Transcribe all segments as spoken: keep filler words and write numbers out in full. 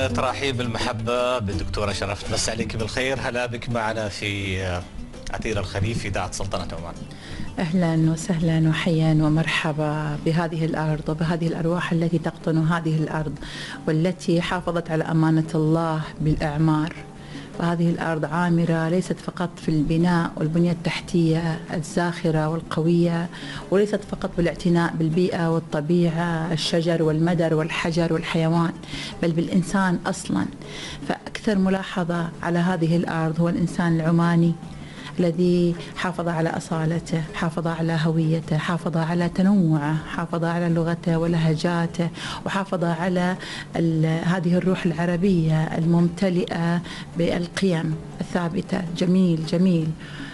ترحيب المحبة بالدكتورة شرف، تمسي عليك بالخير. هلا بك معنا في عتير الخليف في إذاعة سلطنة عمان. أهلا وسهلا وحيا ومرحبا بهذه الأرض وبهذه الأرواح التي تقطن هذه الأرض والتي حافظت على أمانة الله بالإعمار. وهذه الأرض عامرة ليست فقط في البناء والبنية التحتية الزاخرة والقوية، وليست فقط بالاعتناء بالبيئة والطبيعة، الشجر والمدر والحجر والحيوان، بل بالإنسان أصلا. فأكثر ملاحظة على هذه الأرض هو الإنسان العماني الذي حافظ على أصالته، حافظ على هويته، حافظ على تنوعه، حافظ على لغته ولهجاته، وحافظ على هذه الروح العربية الممتلئة بالقيم الثابتة. جميل جميل.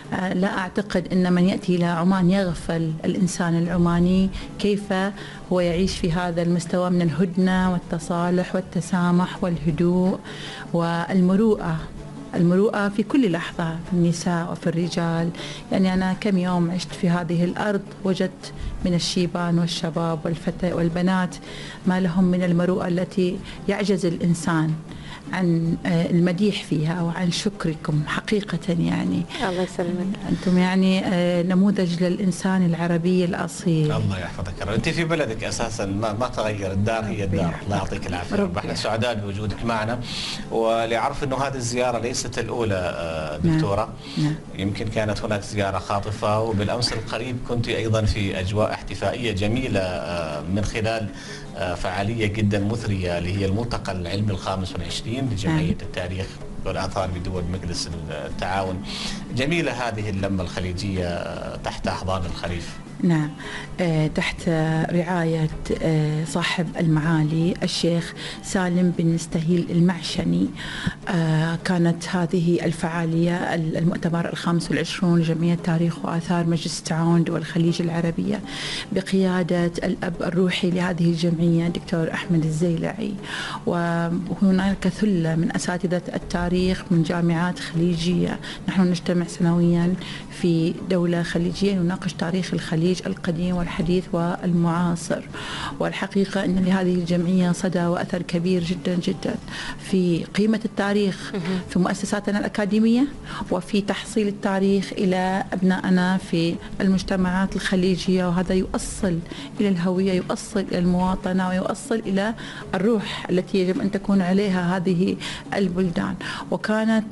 لا أعتقد أن من يأتي إلى عمان يغفل الإنسان العماني كيف هو يعيش في هذا المستوى من الهدنة والتصالح والتسامح والهدوء والمروءة. المروءة في كل لحظة، في النساء وفي الرجال. يعني أنا كم يوم عشت في هذه الأرض وجدت من الشيبان والشباب والفتى والبنات ما لهم من المروءة التي يعجز الإنسان عن المديح فيها وعن شكركم حقيقة. يعني الله يسلمك، أنتم يعني نموذج للإنسان العربي الأصيل. الله يحفظك. أنت في بلدك أساسا ما, ما تغير، الدار هي الدار. الله يعطيك العافية. احنا سعداء بوجودك معنا، ولعرف أنه هذه الزيارة ليست الأولى دكتورة. نعم. يمكن كانت هناك زيارة خاطفة، وبالأمس القريب كنت أيضا في أجواء احتفائية جميلة من خلال فعالية جدا مثرية اللي هي الملتقى العلمي الخامس والعشرين لجمعية التاريخ والآثار بدول مجلس التعاون. جميلة هذه اللمة الخليجية تحت أحضان الخليف. نعم، تحت رعاية صاحب المعالي الشيخ سالم بن مستهيل المعشني. كانت هذه الفعالية المؤتمر الخامس والعشرون لجمعية تاريخ وآثار مجلس التعاون دول الخليج العربية بقيادة الأب الروحي لهذه الجمعية دكتور أحمد الزيلعي، وهناك ثلة من أساتذة التاريخ من جامعات خليجية. نحن نجتمع سنويا في دولة خليجية نناقش تاريخ الخليج القديم والحديث والمعاصر. والحقيقة أن لهذه الجمعية صدى وأثر كبير جدا جدا في قيمة التاريخ في مؤسساتنا الأكاديمية، وفي تحصيل التاريخ إلى أبنائنا في المجتمعات الخليجية. وهذا يؤصل إلى الهوية، يؤصل إلى المواطنة، ويؤصل إلى الروح التي يجب أن تكون عليها هذه البلدان. وكانت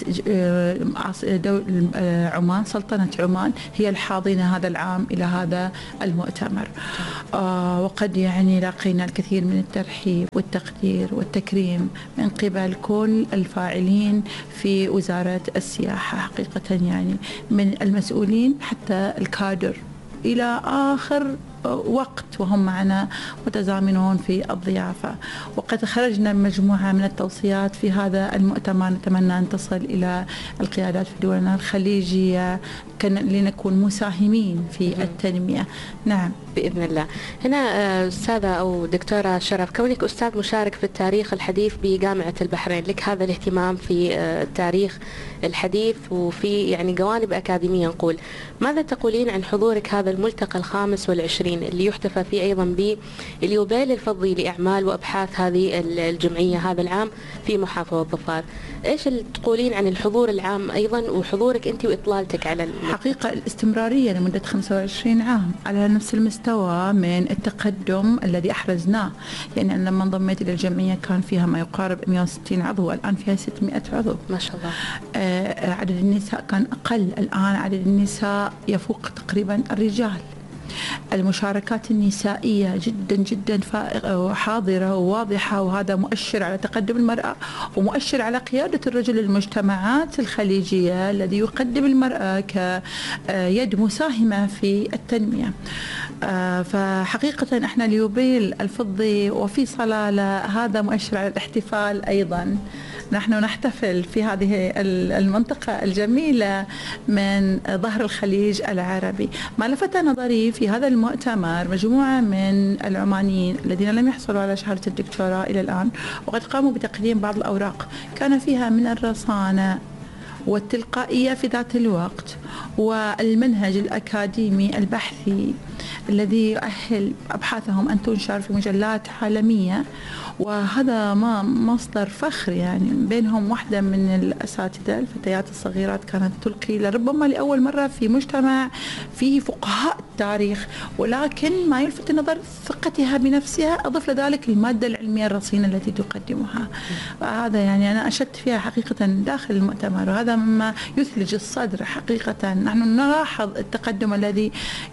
عمان، سلطنة عمان، هي الحاضنة هذا العام إلى هذا المؤتمر. آه وقد يعني لاقينا الكثير من الترحيب والتقدير والتكريم من قبل كل الفاعلين في وزارة السياحة حقيقة، يعني من المسؤولين حتى الكادر إلى آخر وقت وهم معنا متزامنون في الضيافة. وقد خرجنا مجموعة من التوصيات في هذا المؤتمر نتمنى أن تصل إلى القيادات في دولنا الخليجية لنكون مساهمين في التنمية. نعم بإذن الله. هنا أستاذة أو دكتورة شرف، كونك أستاذ مشارك في التاريخ الحديث بجامعة البحرين، لك هذا الاهتمام في التاريخ الحديث وفي يعني جوانب أكاديمية نقول، ماذا تقولين عن حضورك هذا الملتقى الخامس والعشرين اللي يحتفى فيه أيضا باليوبيل الفضي لأعمال وأبحاث هذه الجمعية هذا العام في محافظة ظفار؟ إيش اللي تقولين عن الحضور العام أيضا وحضورك أنت وإطلالتك على حقيقة الاستمرارية لمدة خمسة وعشرين عام على نفس المستوى من التقدم الذي أحرزناه. يعني أنا لما انضميت إلى الجمعية كان فيها ما يقارب مئة وستين عضو، والآن فيها ستمئة عضو ما شاء الله. آه عدد النساء كان أقل، الآن عدد النساء يفوق تقريبا الرجال. المشاركات النسائية جدا جدا حاضرة وواضحة، وهذا مؤشر على تقدم المرأة ومؤشر على قيادة الرجل للمجتمعات الخليجية الذي يقدم المرأة كيد مساهمة في التنمية. فحقيقة احنا اليوبيل الفضي وفي صلالة هذا مؤشر على الاحتفال أيضا. نحن نحتفل في هذه المنطقة الجميلة من ظهر الخليج العربي. ما لفت نظري في هذا المؤتمر مجموعة من العمانيين الذين لم يحصلوا على شهادة الدكتوراه إلى الآن، وقد قاموا بتقديم بعض الأوراق كان فيها من الرصانة والتلقائية في ذات الوقت والمنهج الأكاديمي البحثي الذي يؤهل أبحاثهم أن تنشر في مجلات عالمية، وهذا ما مصدر فخر. يعني بينهم واحدة من الأساتذة الفتيات الصغيرات كانت تلقي لربما لأول مرة في مجتمع فيه فقهاء التاريخ، ولكن ما يلفت النظر ثقتها بنفسها، أضف لذلك المادة العلمية الرصينة التي تقدمها. هذا يعني أنا أشدت فيها حقيقة داخل المؤتمر، وهذا مما يثلج الصدر حقيقة. نحن نلاحظ التقدم الذي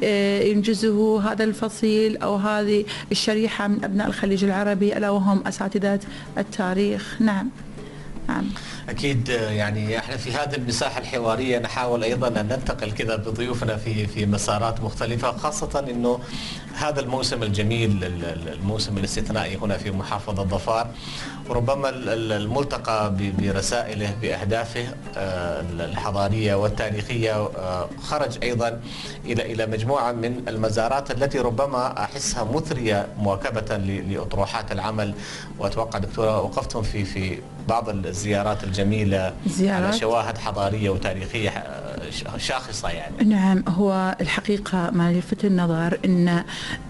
ينجزه هذا الفصيل أو هذه الشريحة من أبناء الخليج العربي، ألا وهم أساتذة التاريخ. نعم نعم. أكيد. يعني احنا في هذه المساحة الحوارية نحاول أيضا أن ننتقل كذا بضيوفنا في في مسارات مختلفة، خاصة إنه هذا الموسم الجميل، الموسم الاستثنائي هنا في محافظة ظفار، وربما الملتقى برسائله بأهدافه الحضارية والتاريخية خرج أيضا إلى إلى مجموعة من المزارات التي ربما أحسها مثرية مواكبة لأطروحات العمل. وأتوقع دكتورة وقفتم في في بعض الزيارات الجميلة زيارات. على شواهد حضارية وتاريخية شاخصة يعني. نعم، هو الحقيقة ما يلفت النظر أن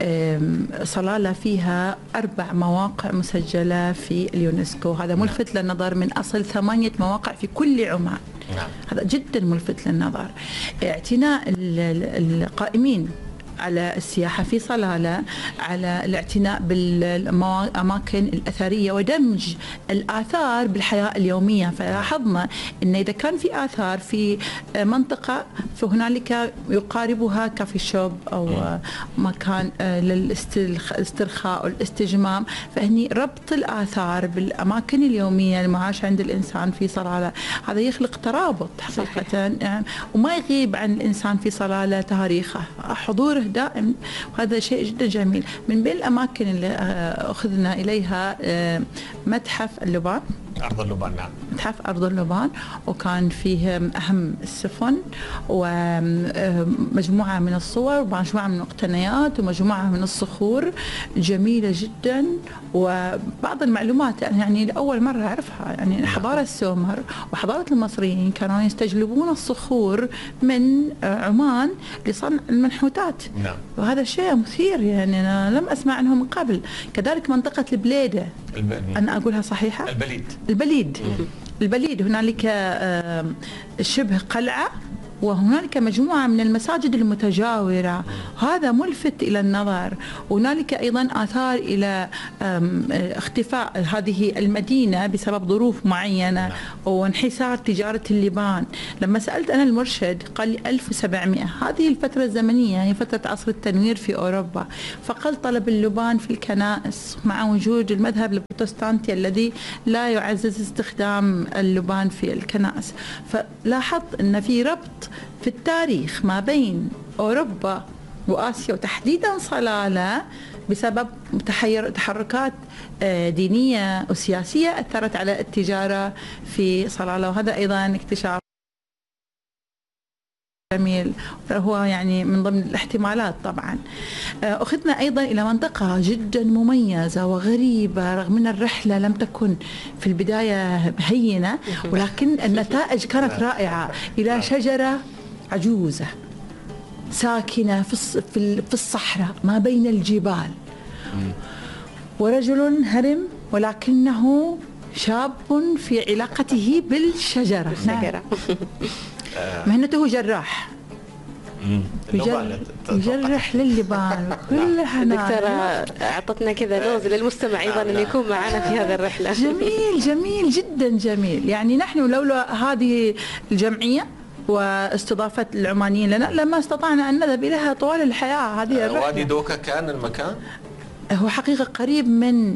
صلالة فيها أربع مواقع مسجلة في اليونسكو، هذا ملفت نعم. للنظر من أصل ثمانية مواقع في كل عمان. نعم. هذا جدا ملفت للنظر. اعتناء القائمين على السياحة في صلالة على الاعتناء بالأماكن الأثرية ودمج الآثار بالحياة اليومية. فلاحظنا أن إذا كان في آثار في منطقة فهنالك يقاربها كافي شوب أو مكان للاسترخاء والاستجمام، فهني ربط الآثار بالأماكن اليومية المعاش عند الإنسان في صلالة، هذا يخلق ترابط حقيقة يعني، وما يغيب عن الإنسان في صلالة تاريخه، حضوره دائم، وهذا شيء جدا جميل. من بين الأماكن اللي أخذنا إليها متحف اللبان، أرض اللبان. نعم، متحف أرض اللبان، وكان فيه أهم السفن ومجموعة من الصور ومجموعة من المقتنيات ومجموعة من الصخور جميلة جدا، وبعض المعلومات يعني لأول مرة أعرفها. يعني حضارة السومر وحضارة المصريين كانوا يستجلبون الصخور من عمان لصنع المنحوتات. نعم. وهذا شيء مثير، يعني أنا لم أسمع عنه من قبل. كذلك منطقة البليدة، أنا أقولها صحيحة؟ البليد. البليد. البليد هنالك شبه قلعة وهنالك مجموعة من المساجد المتجاورة، هذا ملفت إلى النظر. وهنالك أيضا آثار إلى اختفاء هذه المدينة بسبب ظروف معينة وانحسار تجارة اللبان. لما سألت أنا المرشد قال لي ألف وسبعمئة، هذه الفترة الزمنية هي فترة عصر التنوير في أوروبا، فقل طلب اللبان في الكنائس مع وجود المذهب البروتستانتي الذي لا يعزز استخدام اللبان في الكنائس. فلاحظت أن في ربط في التاريخ ما بين أوروبا وآسيا وتحديدا صلالة بسبب تحركات دينية وسياسية أثرت على التجارة في صلالة، وهذا أيضا اكتشاف جميل، فهو يعني من ضمن الاحتمالات. طبعا أخذنا أيضا إلى منطقة جدا مميزة وغريبة، رغم أن الرحلة لم تكن في البداية هينة ولكن النتائج كانت رائعة، إلى شجرة عجوزة ساكنة في الصحراء ما بين الجبال، ورجل هرم ولكنه شاب في علاقته بالشجرة. نعم. مهنته جراح، يجرح للبان وكل حنان. دكتورة أعطتنا كذا لوز للمستمع أيضا أن يكون معنا في هذه الرحلة. جميل جميل جدا جميل. يعني نحن لولا هذه الجمعية واستضافة العمانيين لنا لما استطعنا أن نذهب إليها طوال الحياة. هذه الرحلة. وادي دوكا كان المكان؟ هو حقيقة قريب من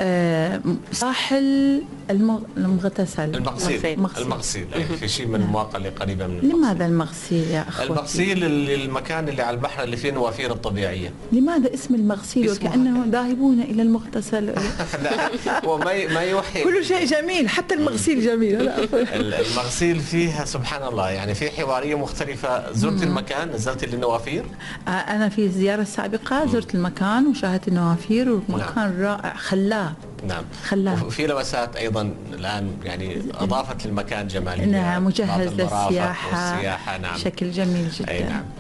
ساحل المغتسل. المغسيل. المغسيل في شيء من المواقع اللي قريبة من المغسيل. لماذا المغسيل يا أخوتي؟ المغسيل المكان اللي على البحر اللي فيه النوافير الطبيعية. لماذا اسم المغسيل وكأنهم ذاهبون إلى المغتسل؟ لا، هو ما ما يوحي. كل شيء جميل، حتى المغسيل جميل. المغسيل فيها سبحان الله يعني في حوارية مختلفة. زرت المكان؟ نزلت للنوافير؟ أنا في الزيارة السابقة زرت المكان وشاهدت النوافير، والمكان رائع خلاب. نعم، خلاب. وفي لمسات أيضا الآن يعني أضافت للمكان جمالية. نعم، مجهز للسياحة. والسياحة. نعم، بشكل جميل جدا. أي نعم.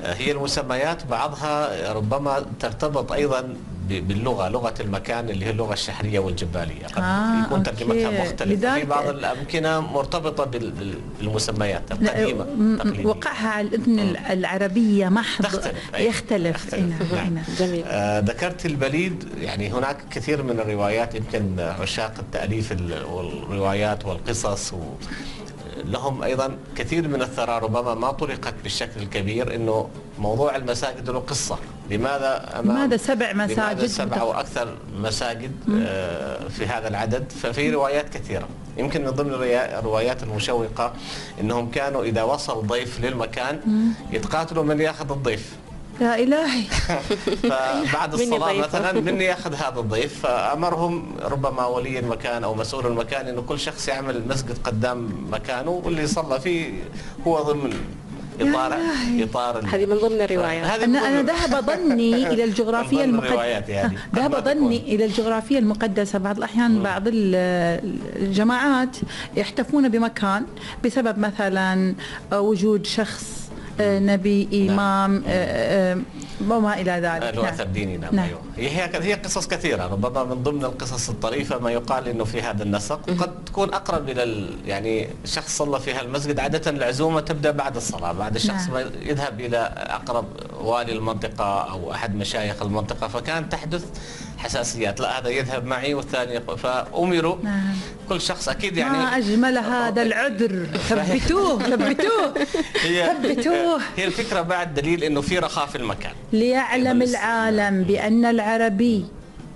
هي المسميات بعضها ربما ترتبط أيضا باللغة، لغة المكان اللي هي اللغة الشحرية والجبالية، قد آه يكون ترجمتها مختلفة في بعض الأمكنة مرتبطة بالمسميات القديمة. وقعها على الأذن العربية محض تختلف. يختلف. نعم. جميل. آه ذكرت البليد، يعني هناك كثير من الروايات، يمكن عشاق التأليف والروايات والقصص و لهم أيضا كثير من الثراء ربما ما طرقت بالشكل الكبير، إنه موضوع المساجد له قصة. لماذا لماذا سبع مساجد؟ لماذا سبع أو أكثر مساجد في هذا العدد؟ ففي روايات كثيرة. يمكن من ضمن الروايات المشوقة إنهم كانوا إذا وصل ضيف للمكان يتقاتلوا من يأخذ الضيف. يا إلهي. فبعد الصلاة مثلا من يأخذ هذا الضيف، فأمرهم ربما ولي المكان أو مسؤول المكان إنه كل شخص يعمل مسجد قدام مكانه، واللي صلى فيه هو ضمن إطار إطار هذه من ضمن الروايات. أنا أنا ذهب ظني إلى الجغرافية المقدسة، يعني. ذهب ظني إلى الجغرافية المقدسة. بعض الأحيان بعض الجماعات يحتفون بمكان بسبب مثلا وجود شخص نبي، إمام، وما إلى ذلك. له أثر ديني. نعم. نعم. هي هي قصص كثيرة، ربما من ضمن القصص الطريفة ما يقال إنه في هذا النسق قد تكون أقرب إلى يعني شخص صلى في هالمسجد. عادة العزومة تبدأ بعد الصلاة، بعد الشخص ما يذهب إلى أقرب والي المنطقة أو أحد مشايخ المنطقة، فكانت تحدث حساسيات، لا هذا يذهب معي والثاني، فأمروا نعم. كل شخص أكيد يعني ما أجمل هذا العذر. ثبتوه ثبتوه ثبتوه. هي الفكرة بعد دليل إنه في رخاء في المكان، ليعلم العالم بأن العربي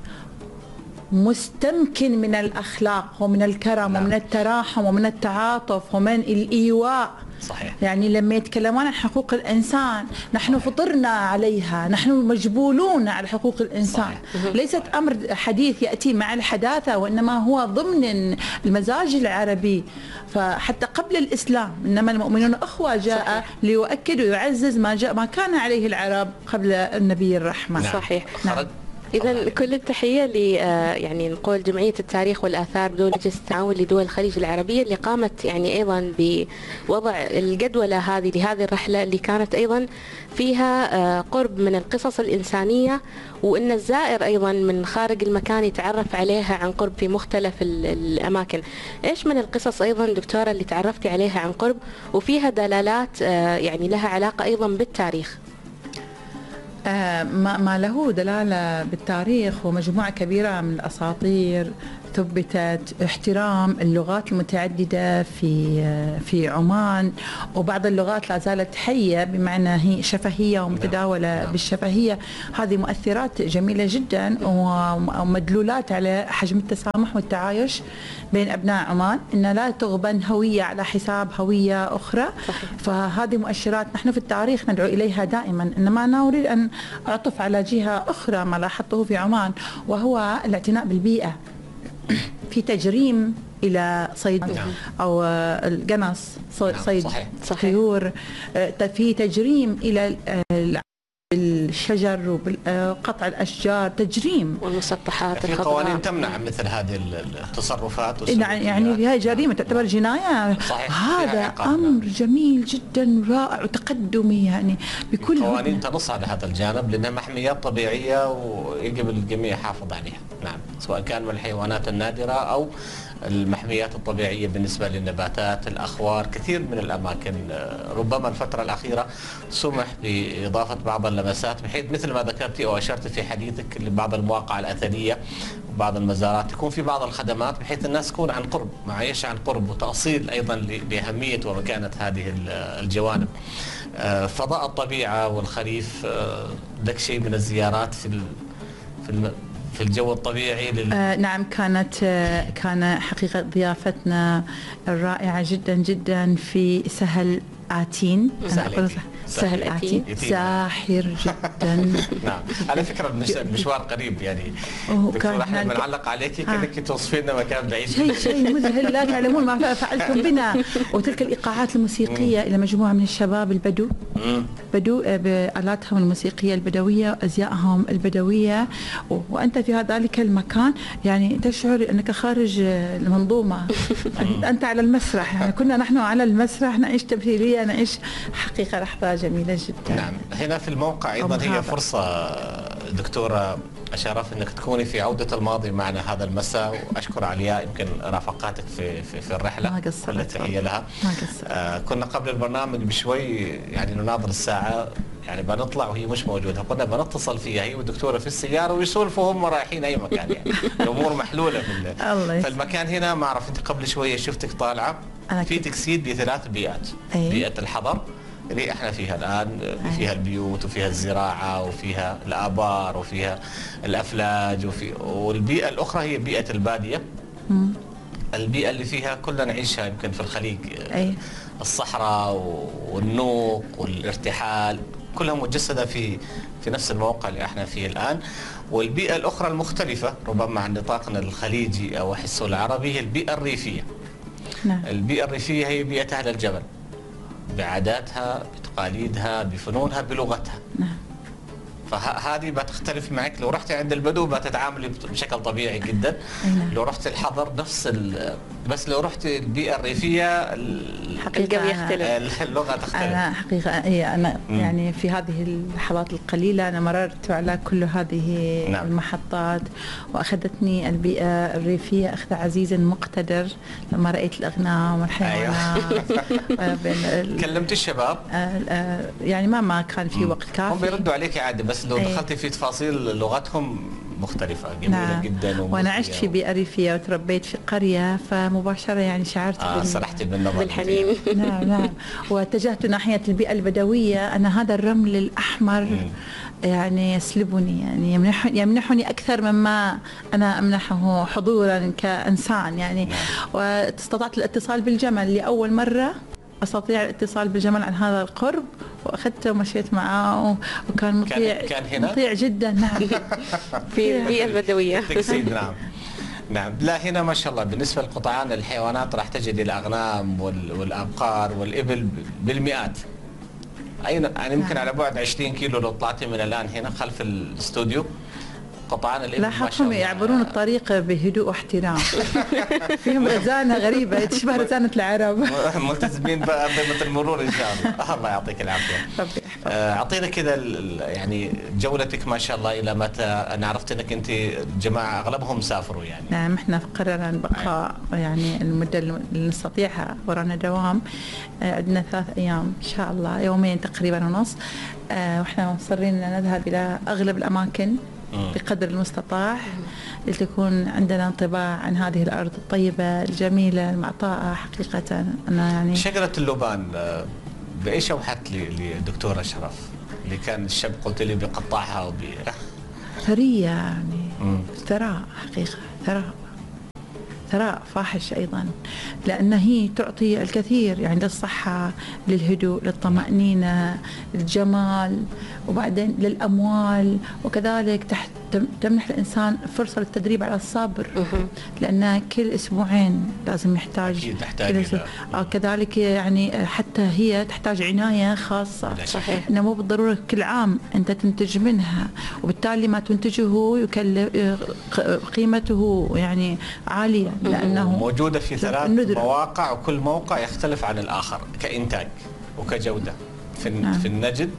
مستمكن من الأخلاق ومن الكرم. نعم. ومن التراحم ومن التعاطف ومن الإيواء. صحيح. يعني لما يتكلمون عن حقوق الإنسان نحن فطرنا عليها، نحن مجبولون على حقوق الإنسان. صحيح. ليست أمر حديث يأتي مع الحداثة، وإنما هو ضمن المزاج العربي. فحتى قبل الإسلام إنما المؤمنون أخوة جاء. صحيح. ليؤكد ويعزز ما جاء ما كان عليه العرب قبل النبي الرحمة. نعم. صحيح. نعم. إذا كل التحية ل يعني نقول جمعية التاريخ والآثار بدون مجلس التعاون لدول الخليج العربية اللي قامت يعني أيضا بوضع الجدولة هذه لهذه الرحلة اللي كانت أيضا فيها قرب من القصص الإنسانية، وإن الزائر أيضا من خارج المكان يتعرف عليها عن قرب في مختلف الأماكن. إيش من القصص أيضا دكتورة اللي تعرفتي عليها عن قرب وفيها دلالات يعني لها علاقة أيضا بالتاريخ؟ ما ما له دلالة بالتاريخ ومجموعة كبيرة من الأساطير ثبتت. احترام اللغات المتعددة في في عمان، وبعض اللغات لا زالت حية بمعنى هي شفهية ومتداولة بالشفهية. هذه مؤثرات جميلة جدا ومدلولات على حجم التسامح والتعايش بين أبناء عمان، إن لا تغبن هوية على حساب هوية أخرى. صحيح. فهذه مؤشرات نحن في التاريخ ندعو إليها دائما، إنما أنا أريد أن أعطف على جهة أخرى ما لاحظته في عمان، وهو الاعتناء بالبيئة. في تجريم إلى صيد أو القنص، صيد طيور، في تجريم إلى الشجر وقطع الأشجار، تجريم والمسطحات. في قوانين تمنع مثل هذه التصرفات. يعني هي جريمة تعتبر جناية. هذا أمر جميل جدا رائع وتقدمي يعني بكل قوانين تنص على هذا الجانب، لأنها محميات طبيعية ويجب الجميع يحافظ عليها. نعم، سواء كان من الحيوانات النادرة أو المحميات الطبيعية بالنسبة للنباتات، الأخوار، كثير من الأماكن. ربما الفترة الأخيرة سمح بإضافة بعض اللمسات، بحيث مثل ما ذكرتي أو أشرت في حديثك لبعض المواقع الأثرية وبعض المزارات يكون في بعض الخدمات بحيث الناس تكون عن قرب، معيشة عن قرب، وتأصيل أيضا لأهمية ومكانة هذه الجوانب. فضاء الطبيعة والخريف لك شيء من الزيارات في في في الجو الطبيعي لل... آه نعم، كانت آه كان حقيقة ضيافتنا الرائعة جدا جدا في سهل آتين. سهل, سهل آتين ساحر جدا. نعم، على فكرة المشوار قريب يعني. دكتور أحمد بنعلق عليك كأنك توصفي لنا مكان بعيد. شيء شيء مذهل، لا تعلمون ما فعلتم بنا. وتلك الإيقاعات الموسيقية إلى مجموعة من الشباب البدو بدو بآلاتهم الموسيقية البدوية، أزيائهم البدوية، وأنت في ذلك المكان يعني تشعر أنك خارج المنظومة. أنت على المسرح، يعني كنا نحن على المسرح نعيش تمثيلية، نعيش حقيقة لحظة جميلة جدا. نعم، هنا في الموقع أيضا هي فرصة دكتورة شرف انك تكوني في عودة الماضي معنا هذا المساء، واشكر علياء يمكن رافقاتك في في, في الرحلة، ما قصرت، كل تحية لها. ما قصرت. آه كنا قبل البرنامج بشوي يعني نناظر الساعة، يعني بنطلع وهي مش موجودة، قلنا بنتصل فيها هي والدكتورة في السيارة ويسولفوا هم رايحين اي مكان، يعني الامور محلولة في فالمكان هنا. ما اعرف انت قبل شوية شفتك طالعة في تجسيد بثلاث بيئات، أيه؟ بيئة الحضر اللي احنا فيها الان، فيها البيوت وفيها الزراعه وفيها الابار وفيها الافلاج، وفي والبيئه الاخرى هي بيئه الباديه. مم. البيئه اللي فيها كلنا نعيشها يمكن في الخليج. أي. الصحراء والنوق والارتحال كلها مجسده في في نفس الموقع اللي احنا فيه الان. والبيئه الاخرى المختلفه ربما عن نطاقنا الخليجي او احسه العربي هي البيئه الريفيه. نعم. البيئه الريفيه هي بيئه اهل الجبل، بعاداتها، بتقاليدها، بفنونها، بلغتها. نعم. فهذه بتختلف معك. لو رحتي عند البدو بتتعاملي بشكل طبيعي جدا. نعم. لو رحتي الحضر نفس بس لو رحتي البيئة الريفية حقيقة يختلف، اللغة تختلف. أنا حقيقة إيه أنا م. يعني في هذه اللحظات القليلة أنا مررت على كل هذه نعم. المحطات، وأخذتني البيئة الريفية أخذ عزيز مقتدر لما رأيت الأغنام والحيوانات. أيوة. كلمت الشباب؟ يعني ما ما كان في وقت كافي. هم بيردوا عليك عادي، بس لو دخلتي في تفاصيل لغتهم مختلفة جميلة نعم. جدا. وأنا عشت في بيئة ريفية وتربيت في قرية، فمباشرة يعني شعرت آه سرحتي بالنظر بالحنين. نعم نعم. واتجهت ناحية البيئة البدوية. أنا هذا الرمل الأحمر م. يعني يسلبني، يعني يمنح يمنحني أكثر مما أنا أمنحه حضورا كإنسان يعني. نعم. واستطعت الاتصال بالجمل لأول مرة، أستطيع الاتصال بالجمل عن هذا القرب، وأخذته ومشيت معه وكان مطيع. كان هنا؟ مطيع جدا. نعم. في البيئة البدوية. تجسيد. نعم نعم. لا هنا ما شاء الله بالنسبة لقطعان الحيوانات راح تجد الأغنام والأبقار والإبل بالمئات. يعني يمكن على بعد عشرين كيلو لو طلعتي من الآن هنا خلف الاستوديو قطعان الإبل لاحظهم يعبرون الطريق بهدوء واحترام. فيهم رزانة غريبة تشبه رزانة العرب. ملتزمين بأنظمة المرور إن شاء الله. الله يعطيك العافية. أعطينا كذا يعني جولتك ما شاء الله إلى متى؟ أنا عرفت أنك أنت جماعة أغلبهم سافروا يعني. نعم إحنا قررنا البقاء يعني المدة اللي نستطيعها، ورانا دوام عندنا ثلاث أيام إن شاء الله، يومين تقريبا ونص، وإحنا مصرين أن نذهب إلى أغلب الأماكن بقدر المستطاع لتكون عندنا انطباع عن هذه الأرض الطيبة الجميلة المعطاءة. حقيقة أنا يعني شجرة اللبان بإيش أوحت لدكتورة شرف اللي كان الشاب قلت لي بيقطعها وبي ثرية يعني مم. ثراء، حقيقة ثراء ثراء فاحش أيضا، لأن هي تعطي الكثير يعني للصحة، للهدوء، للطمأنينة، للجمال، وبعدين للأموال، وكذلك تحت تمنح الإنسان فرصة للتدريب على الصبر، لأن كل أسبوعين لازم يحتاج آه كذلك يعني حتى هي تحتاج عناية خاصة. صحيح. إنه مو بالضرورة كل عام أنت تنتج منها، وبالتالي ما تنتجه يكلف قيمته يعني عالية، لأنه موجودة في ثلاث مواقع وكل موقع يختلف عن الآخر كإنتاج وكجودة. في نعم. في النجد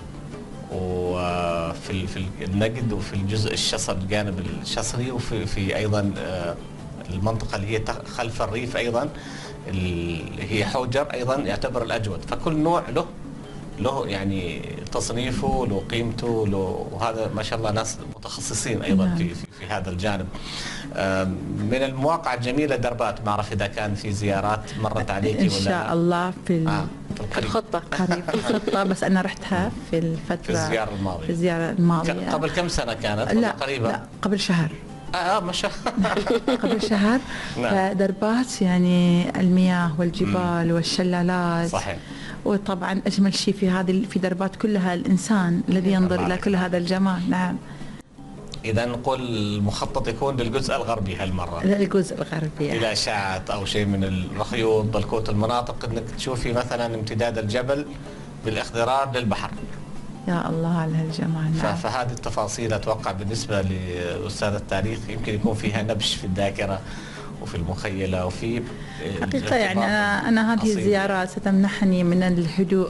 وفي في النجد وفي الجزء الشصر الجانب الشصري، وفي في أيضا المنطقة اللي هي خلف الريف أيضا اللي هي حوجر أيضا يعتبر الأجود. فكل نوع له له يعني تصنيفه، له قيمته، له، وهذا ما شاء الله ناس متخصصين أيضا نعم. في, في في هذا الجانب. من المواقع الجميلة دربات، ما أعرف إذا كان في زيارات مرت عليك ولا إن شاء الله في, آه في الخطة قريب في الخطة، بس أنا رحتها في الفترة في الزيارة الماضية. في الزيارة الماضية قبل كم سنة كانت؟ لا قريبة؟ لا قبل شهر. آه ما شاء الله. قبل شهر. فدربات يعني المياه والجبال مم. والشلالات. صحيح. وطبعا أجمل شيء في هذه في دربات كلها الإنسان الذي ينظر إلى كل هذا الجمال. نعم. إذا نقول المخطط يكون للجزء الغربي هالمرة. للجزء الغربي. إلى شاعة أو شيء من الرخيوط بلكوت المناطق، إنك تشوفي مثلا امتداد الجبل بالاخضرار للبحر. يا الله على هالجمال. نعم. فهذه التفاصيل أتوقع بالنسبة لأستاذ التاريخ يمكن يكون فيها نبش في الذاكرة وفي المخيلة وفي حقيقة يعني أنا, أنا هذه الزيارة ستمنحني من الهدوء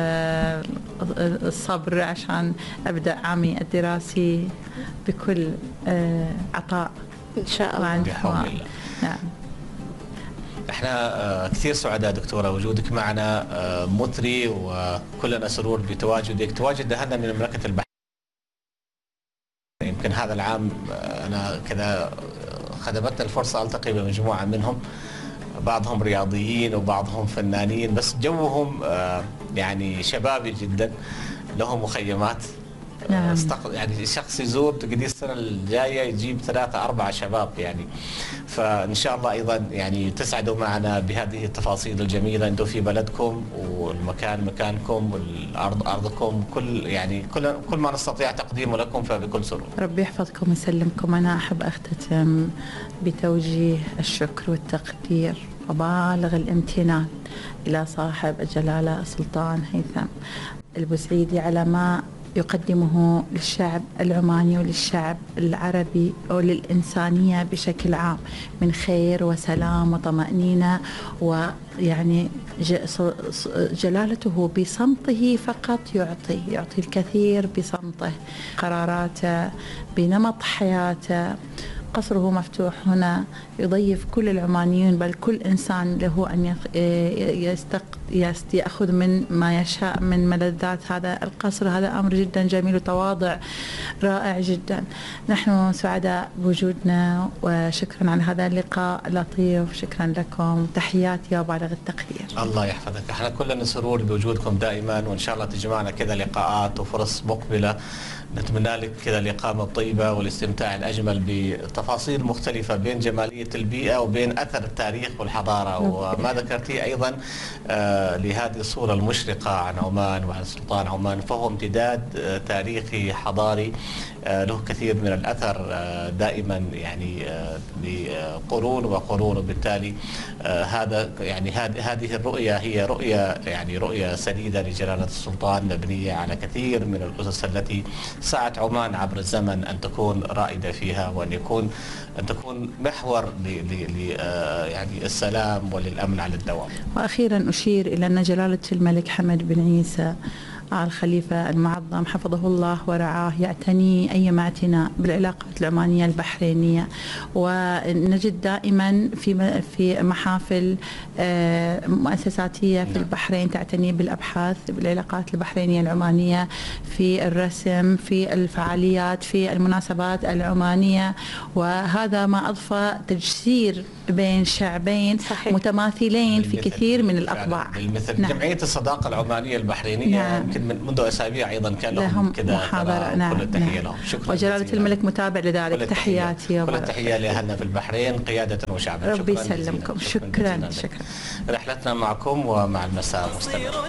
والصبر عشان أبدأ عامي الدراسي بكل عطاء إن شاء الله. بحول الله. نعم. احنا كثير سعداء دكتورة وجودك معنا مثري، وكلنا سرور بتواجدك. تواجد هذا من مملكة البحرين. يمكن هذا العام أنا كذا خدمتنا الفرصة ألتقي بمجموعة منهم، بعضهم رياضيين وبعضهم فنانين، بس جوهم يعني شبابي جدا، لهم مخيمات. نعم. يعني شخص يزور تقدير السنة الجاية يجيب ثلاثة أربعة شباب يعني. فإن شاء الله أيضا يعني تسعدوا معنا بهذه التفاصيل الجميلة. أنتم في بلدكم والمكان مكانكم والأرض أرضكم، كل يعني كل كل ما نستطيع تقديمه لكم فبكل سرور. ربي يحفظكم ويسلمكم. أنا أحب أختتم بتوجيه الشكر والتقدير وبالغ الامتنان إلى صاحب الجلالة السلطان هيثم البوسعيدي على ما يقدمه للشعب العماني وللشعب العربي وللإنسانية بشكل عام من خير وسلام وطمأنينة. ويعني جلالته بصمته فقط يعطي يعطي الكثير بصمته، قراراته بنمط حياته. قصره مفتوح هنا يضيف كل العمانيين، بل كل إنسان له أن يأخذ من ما يشاء من ملذات هذا القصر. هذا أمر جدا جميل وتواضع رائع جدا. نحن سعداء بوجودنا وشكرا على هذا اللقاء اللطيف. شكرا لكم، تحياتي وبالغ التقدير. الله يحفظك. احنا كلنا سرور بوجودكم دائما، وإن شاء الله تجمعنا كذا لقاءات وفرص مقبلة. نتمنى لك كذا الإقامة الطيبة والاستمتاع الأجمل بتفاصيل مختلفة بين جمالية البيئة وبين أثر التاريخ والحضارة. وما ذكرتيه أيضا آه لهذه الصورة المشرقة عن عمان وعن سلطان عمان، فهو امتداد آه تاريخي حضاري آه له كثير من الأثر آه دائما يعني آه لقرون وقرون. وبالتالي آه هذا يعني هذه الرؤية هي رؤية يعني رؤية سديدة لجلالة السلطان، مبنية على كثير من الأسس التي سعت عمان عبر الزمن أن تكون رائدة فيها، وأن يكون أن تكون محور ل يعني السلام وللأمن على الدوام. وأخيرا أشير إلى أن جلالة الملك حمد بن عيسى الخليفة المعظم حفظه الله ورعاه يعتني أي اعتناء بالعلاقات العمانية البحرينية، ونجد دائما في في محافل مؤسساتية في البحرين تعتني بالأبحاث بالعلاقات البحرينية العمانية، في الرسم، في الفعاليات، في المناسبات العمانية. وهذا ما أضفى تجسير بين شعبين صحيح. متماثلين في كثير من الأطباع. بالمثل نعم. جمعية الصداقة العمانية البحرينية نعم. يمكن من منذ أسابيع أيضا كان لهم كذا محاضرة. نعم. كل التحية نعم. لهم. شكرا وجلالة الملك متابع لذلك. تحياتي كل التحية لأهلنا في البحرين قيادة وشعبا. ربي يسلمكم. شكرا. شكرا. رحلتنا معكم ومع المساء مستمرة.